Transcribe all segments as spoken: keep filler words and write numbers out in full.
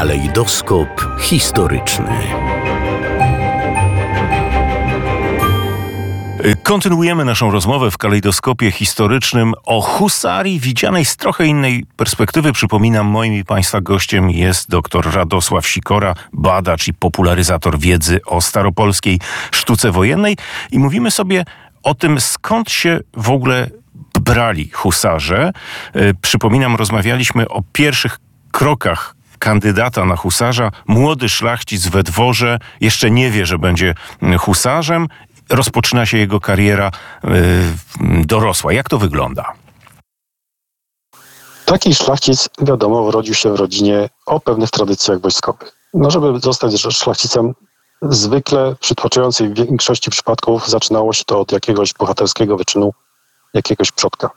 Kalejdoskop historyczny. Kontynuujemy naszą rozmowę w kalejdoskopie historycznym o husarii widzianej z trochę innej perspektywy. Przypominam, moim i Państwa gościem jest dr Radosław Sikora, badacz i popularyzator wiedzy o staropolskiej sztuce wojennej. I mówimy sobie o tym, skąd się w ogóle brali husarze. Przypominam, rozmawialiśmy o pierwszych krokach kandydata na husarza. Młody szlachcic we dworze jeszcze nie wie, że będzie husarzem. Rozpoczyna się jego kariera y, dorosła. Jak to wygląda? Taki szlachcic, wiadomo, urodził się w rodzinie o pewnych tradycjach wojskowych. No, żeby zostać szlachcicem, zwykle w przytłaczającej większości przypadków zaczynało się to od jakiegoś bohaterskiego wyczynu, jakiegoś przodka,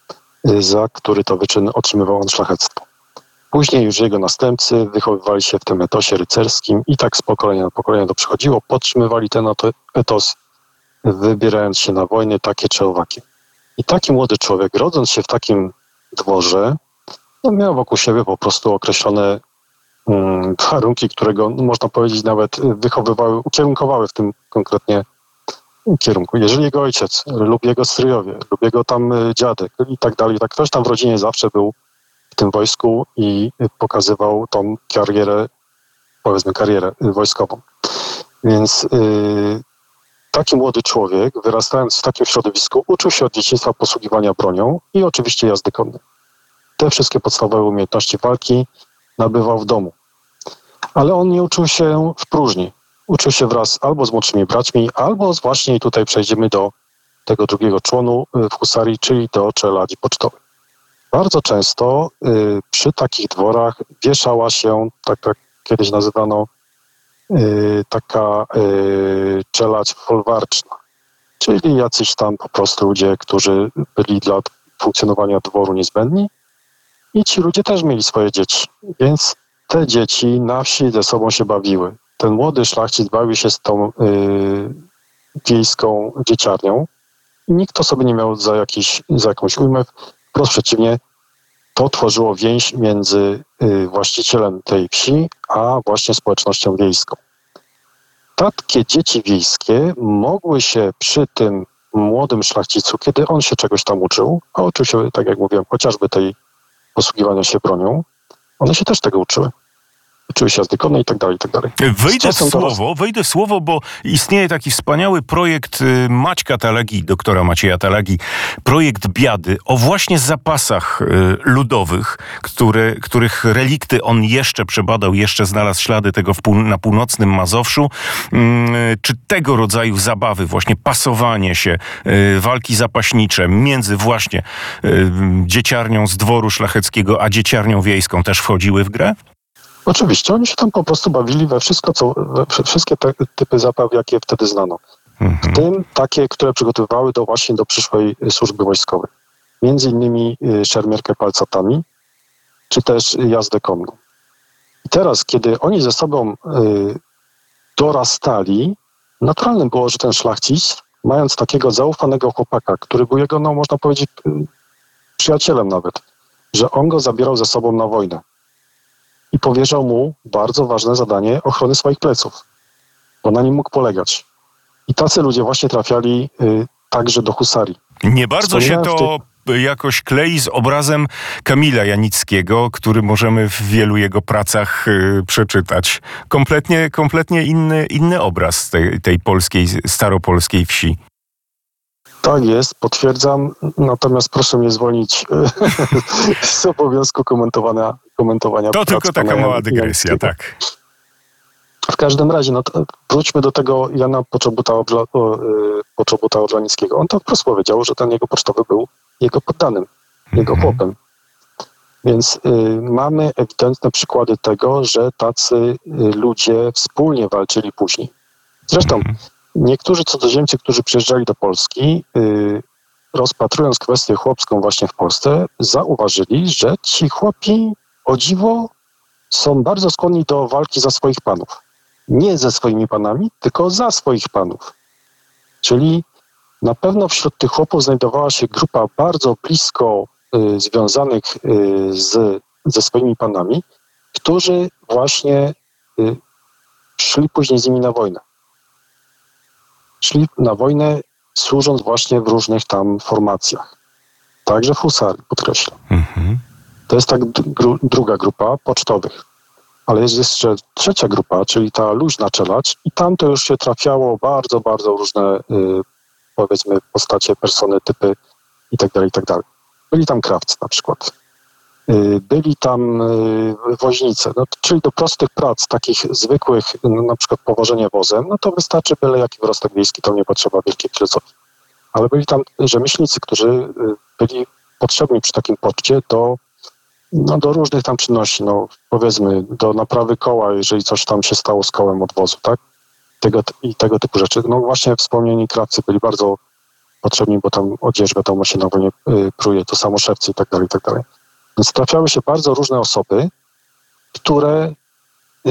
za który to wyczyn otrzymywał on szlachectwo. Później już jego następcy wychowywali się w tym etosie rycerskim i tak z pokolenia na pokolenie to przychodziło, podtrzymywali ten etos, wybierając się na wojny takie czy owakie. I taki młody człowiek, rodząc się w takim dworze, no miał wokół siebie po prostu określone um, warunki, które go, no, można powiedzieć, nawet wychowywały, ukierunkowały w tym konkretnie kierunku. Jeżeli jego ojciec lub jego stryjowie lub jego tam dziadek i tak dalej, tak ktoś tam w rodzinie zawsze był w tym wojsku i pokazywał tą karierę, powiedzmy karierę wojskową. Więc yy, taki młody człowiek, wyrastając w takim środowisku, uczył się od dzieciństwa posługiwania bronią i oczywiście jazdy konnej. Te wszystkie podstawowe umiejętności walki nabywał w domu. Ale on nie uczył się w próżni. Uczył się wraz albo z młodszymi braćmi, albo właśnie, i tutaj przejdziemy do tego drugiego członu w husarii, czyli do czeladzi pocztowej. Bardzo często y, przy takich dworach wieszała się, tak jak kiedyś nazywano, y, taka y, czeladź folwarczna, czyli jacyś tam po prostu ludzie, którzy byli dla funkcjonowania dworu niezbędni i ci ludzie też mieli swoje dzieci, więc te dzieci na wsi ze sobą się bawiły. Ten młody szlachcic bawił się z tą y, wiejską dzieciarnią i nikt to sobie nie miał za, jakiś, za jakąś ujmę. Wprost przeciwnie, to tworzyło więź między y, właścicielem tej wsi, a właśnie społecznością wiejską. Takie dzieci wiejskie mogły się przy tym młodym szlachcicu, kiedy on się czegoś tam uczył, a uczył się, tak jak mówiłem, chociażby tej posługiwania się bronią, one się też tego uczyły. Uczyły się jazdy konnej i tak dalej, i tak dalej. Wejdę w słowo, wejdę w słowo, bo istnieje taki wspaniały projekt Maćka Talagi, doktora Macieja Talagi, projekt Biady o właśnie zapasach ludowych, które, których relikty on jeszcze przebadał, jeszcze znalazł ślady tego w pół, na północnym Mazowszu. Czy tego rodzaju zabawy, właśnie pasowanie się, walki zapaśnicze między właśnie dzieciarnią z dworu szlacheckiego, a dzieciarnią wiejską też wchodziły w grę? Oczywiście, oni się tam po prostu bawili we wszystko, co, we wszystkie te typy zabaw, jakie wtedy znano. Mhm. W tym takie, które przygotowywały do właśnie do przyszłej służby wojskowej. Między innymi szermierkę palcatami, czy też jazdę konną. I teraz, kiedy oni ze sobą y, dorastali, naturalnym było, że ten szlachcic, mając takiego zaufanego chłopaka, który był jego, no można powiedzieć, y, przyjacielem nawet, że on go zabierał ze sobą na wojnę. I powierzał mu bardzo ważne zadanie ochrony swoich pleców, bo na nim mógł polegać. I tacy ludzie właśnie trafiali y, także do husarii. Nie bardzo się to ty... jakoś klei z obrazem Kamila Janickiego, który możemy w wielu jego pracach y, przeczytać. Kompletnie, kompletnie inny, inny obraz tej, tej polskiej, staropolskiej wsi. Tak jest, potwierdzam, natomiast proszę mnie zwolnić z obowiązku komentowania, komentowania To tylko taka mała dygresja, tak. W każdym razie, no wróćmy do tego Jana Poczobuta, Poczobuta Orlanickiego. On to wprost powiedział, że ten jego pocztowy był jego poddanym, jego mm-hmm. chłopem. Więc y, mamy ewidentne przykłady tego, że tacy y, ludzie wspólnie walczyli później. Zresztą mm-hmm. niektórzy cudzoziemcy, którzy przyjeżdżali do Polski, yy, rozpatrując kwestię chłopską właśnie w Polsce, zauważyli, że ci chłopi, o dziwo, są bardzo skłonni do walki za swoich panów. Nie ze swoimi panami, tylko za swoich panów. Czyli na pewno wśród tych chłopów znajdowała się grupa bardzo blisko y, związanych y, z, ze swoimi panami, którzy właśnie y, szli później z nimi na wojnę. Szli na wojnę służąc właśnie w różnych tam formacjach. Także w husarii, podkreślam. Mhm. To jest tak dru- druga grupa pocztowych. Ale jest jeszcze trzecia grupa, czyli ta luźna czelać i tam to już się trafiało bardzo, bardzo różne, y, powiedzmy, postacie, persony, typy i tak dalej, i tak dalej. Byli tam krawcy na przykład. Y, byli tam y, woźnice, no, czyli do prostych prac, takich zwykłych, no, na przykład powożenie wozem, no to wystarczy byle jaki wyrostek wiejski, to nie potrzeba wielkiej filozofii. Ale byli tam rzemieślnicy, którzy y, byli potrzebni przy takim poczcie do No do różnych tam czynności, no powiedzmy do naprawy koła, jeżeli coś tam się stało z kołem od wozu, tak? Tego, i tego typu rzeczy. No właśnie wspomnieni krawcy byli bardzo potrzebni, bo tam odzież wiadomo się na wojnie y, pruje, to samo szewcy i tak dalej, i tak dalej. Więc trafiały się bardzo różne osoby, które y,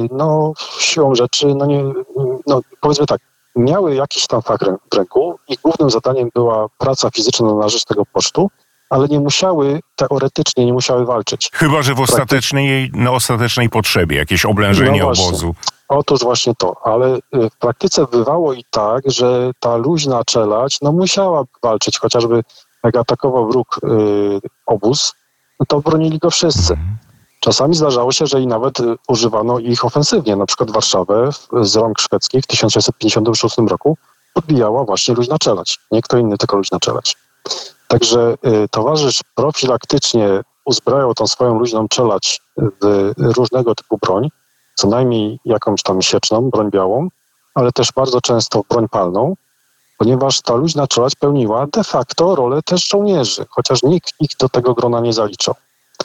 no siłą rzeczy, no nie, no powiedzmy tak, miały jakiś tam fach w ręku i głównym zadaniem była praca fizyczna na rzecz tego pocztu, ale nie musiały, teoretycznie nie musiały walczyć. Chyba że w ostatecznej, na ostatecznej potrzebie, jakieś oblężenie No właśnie. obozu. Otóż właśnie to, ale w praktyce bywało i tak, że ta luźna czelać, no musiała walczyć, chociażby jak atakował wróg y, obóz, no to bronili go wszyscy. Czasami zdarzało się, że i nawet y, używano ich ofensywnie, na przykład Warszawę w, z rąk szwedzkich w tysiąc sześćset pięćdziesiątym szóstym roku podbijała właśnie luźna czelać, nie kto inny, tylko luźna czelać. Także y, towarzysz profilaktycznie uzbrajał tą swoją luźną czelać w różnego typu broń, co najmniej jakąś tam sieczną, broń białą, ale też bardzo często broń palną, ponieważ ta luźna czelać pełniła de facto rolę też żołnierzy, chociaż nikt ich do tego grona nie zaliczał.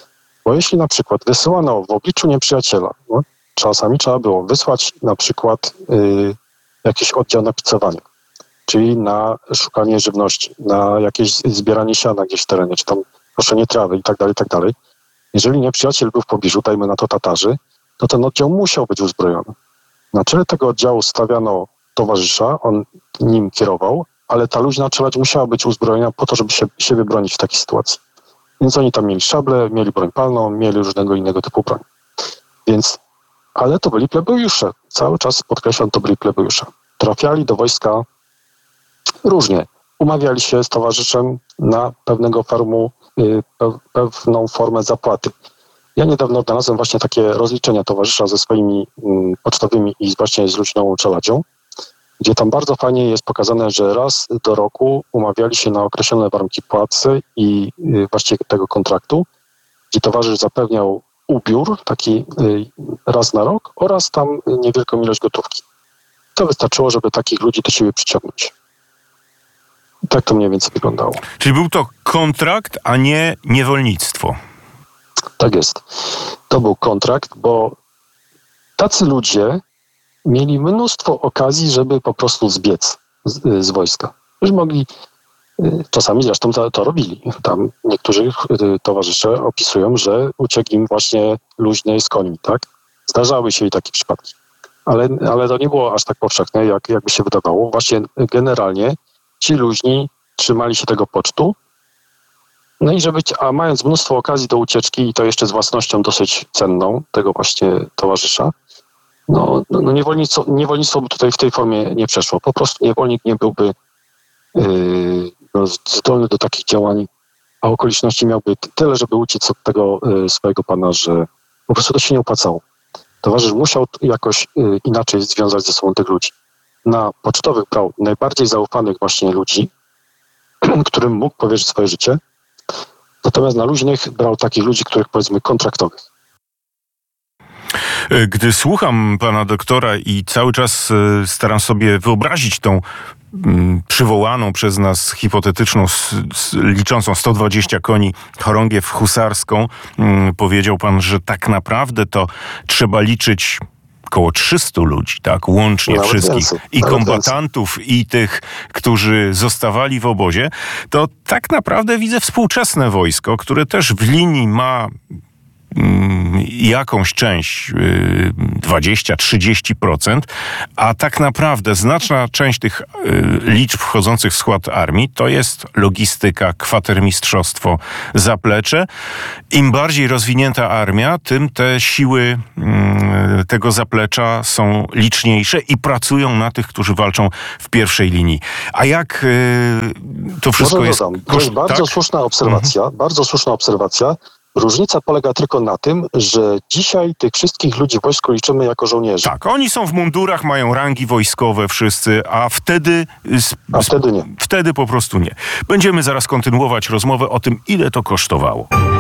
Bo jeśli na przykład wysyłano w obliczu nieprzyjaciela, no, czasami trzeba było wysłać na przykład y, jakiś oddział na picowanie, czyli na szukanie żywności, na jakieś zbieranie siana gdzieś w terenie, czy tam koszenie trawy i tak dalej, i tak dalej. Jeżeli nieprzyjaciel był w pobliżu, dajmy na to Tatarzy, to ten oddział musiał być uzbrojony. Na czele tego oddziału stawiano towarzysza, on nim kierował, ale ta luźna czelać musiała być uzbrojona po to, żeby się, siebie bronić w takiej sytuacji. Więc oni tam mieli szable, mieli broń palną, mieli różnego innego typu broń. Więc, ale to byli plebejusze. Cały czas podkreślam, to byli plebejusze. Trafiali do wojska różnie. Umawiali się z towarzyszem na pewnego formu, pe, pewną formę zapłaty. Ja niedawno odnalazłem właśnie takie rozliczenia towarzysza ze swoimi mm, pocztowymi i właśnie z luźną czeladzią, gdzie tam bardzo fajnie jest pokazane, że raz do roku umawiali się na określone warunki płacy i y, właściwie tego kontraktu, gdzie towarzysz zapewniał ubiór taki y, raz na rok oraz tam niewielką ilość gotówki. To wystarczyło, żeby takich ludzi do siebie przyciągnąć. I tak to mniej więcej wyglądało. Czyli był to kontrakt, a nie niewolnictwo. Tak jest. To był kontrakt, bo tacy ludzie mieli mnóstwo okazji, żeby po prostu zbiec z, z wojska. Już mogli, czasami zresztą to, to robili. Tam niektórzy towarzysze opisują, że uciekł im właśnie luźny z końmi, tak? Zdarzały się i takie przypadki. Ale, ale to nie było aż tak powszechne, jak, jakby się wydawało. Właśnie generalnie ci luźni trzymali się tego pocztu. No i żeby, a mając mnóstwo okazji do ucieczki i to jeszcze z własnością dosyć cenną tego właśnie towarzysza, no, no niewolnictwo, niewolnictwo by tutaj w tej formie nie przeszło. Po prostu niewolnik nie byłby yy, no, zdolny do takich działań, a okoliczności miałby tyle, żeby uciec od tego yy, swojego pana, że po prostu to się nie opłacało. Towarzysz musiał jakoś yy, inaczej związać ze sobą tych ludzi. Na pocztowych brał najbardziej zaufanych właśnie ludzi, którym mógł powierzyć swoje życie, natomiast na luźnych brał takich ludzi, których powiedzmy kontraktowych. Gdy słucham pana doktora i cały czas staram sobie wyobrazić tą przywołaną przez nas hipotetyczną, liczącą sto dwadzieścia koni chorągiew husarską, powiedział pan, że tak naprawdę to trzeba liczyć około trzystu ludzi, tak, łącznie Nawet wszystkich, więcej. i Nawet kombatantów, więcej. I tych, którzy zostawali w obozie, to tak naprawdę widzę współczesne wojsko, które też w linii ma jakąś część, y, dwadzieścia do trzydziestu procent, a tak naprawdę znaczna część tych y, liczb wchodzących w skład armii to jest logistyka, kwatermistrzostwo, zaplecze. Im bardziej rozwinięta armia, tym te siły y, tego zaplecza są liczniejsze i pracują na tych, którzy walczą w pierwszej linii. A jak y, to wszystko Może jest... dodam, to jest bardzo tak? słuszna obserwacja, mhm. bardzo słuszna obserwacja. Różnica polega tylko na tym, że dzisiaj tych wszystkich ludzi w wojsku liczymy jako żołnierzy. Tak, oni są w mundurach, mają rangi wojskowe wszyscy, a wtedy... A wtedy nie. Wtedy po prostu nie. Będziemy zaraz kontynuować rozmowę o tym, ile to kosztowało.